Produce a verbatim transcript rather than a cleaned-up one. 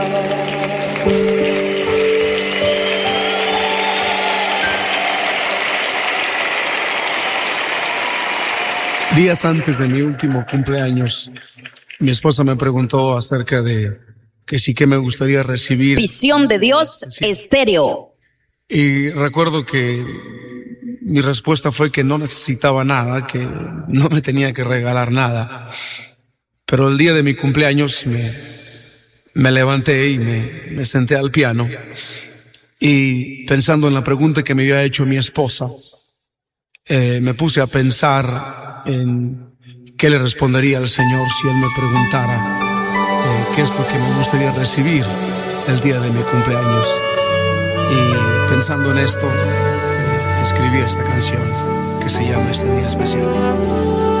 Días antes de mi último cumpleaños, mi esposa me preguntó acerca de que sí que me gustaría recibir. Visión de Dios Sí. Estéreo. Y recuerdo que mi respuesta fue que no necesitaba nada, que no me tenía que regalar nada. Pero el día de mi cumpleaños me, me levanté y me, me senté al piano. Y pensando en la pregunta que me había hecho mi esposa, eh, me puse a pensar en qué le respondería al Señor si Él me preguntara eh, qué es lo que me gustaría recibir el día de mi cumpleaños. Y pensando en esto, eh, escribí esta canción que se llama Este Día Especial.